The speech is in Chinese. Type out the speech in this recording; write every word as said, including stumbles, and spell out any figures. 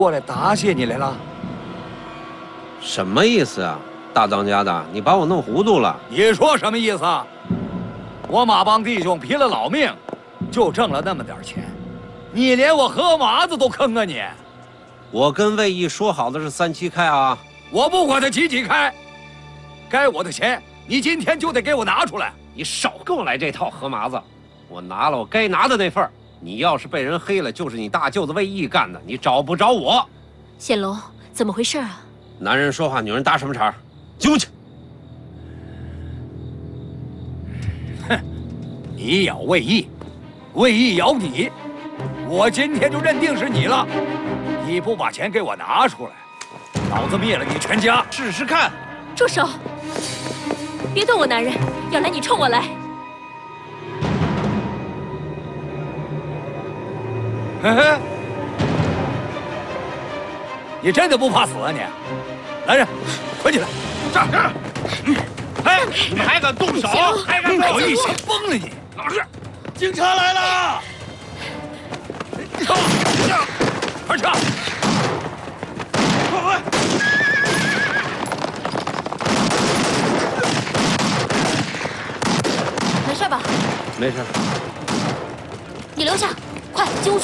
过来答谢你来了。 什么意思啊，大当家的，你把我弄糊涂了。 你说什么意思啊？我马帮弟兄拼了老命，就挣了那么点钱，你连我河麻子都坑啊你！ 我跟魏毅说好的是三七开啊， 我不管他几几开，该我的钱你今天就得给我拿出来。 你少跟我来这套河麻子，我拿了我该拿的那份儿。你要是被人黑了，就是你大舅子魏毅干的，你找不着我。 显龙，怎么回事啊？ 男人说话，女人搭什么茬？进去。 哼，你咬魏毅，魏毅咬你，我今天就认定是你了。你不把钱给我拿出来，老子灭了你全家！ 试试看。 住手！别动我男人，要来你冲我来！ 嘿嘿，你真的不怕死啊你？来人，捆起来！这儿！ 哎，你们还敢动手？还敢动手！ 我一想疯了你！ 老实！ 警察来了！上！快上！ 快快！ 没事吧？ 没事。 你留下，快进屋去。